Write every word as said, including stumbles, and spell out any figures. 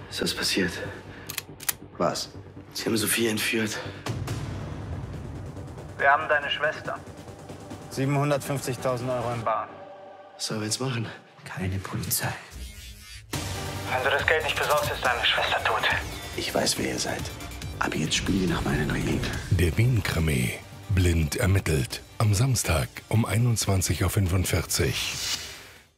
Ist was passiert? Was? Sie haben Sophie entführt. Wir haben deine Schwester. siebenhundertfünfzigtausend Euro im Bar. Was sollen wir jetzt machen? Keine Polizei. Wenn du das Geld nicht besorgst, ist deine Schwester tot. Ich weiß, wer ihr seid. Aber jetzt spielen wir nach meinen Regeln. Der Wien-Krimi. Blind ermittelt. Am Samstag um einundzwanzig Uhr fünfundvierzig.